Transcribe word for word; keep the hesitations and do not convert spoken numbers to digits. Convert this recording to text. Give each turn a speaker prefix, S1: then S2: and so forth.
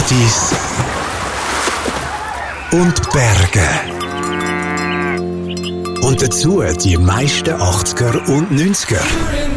S1: Partys und Berge. Und dazu die meisten achtziger und neunziger.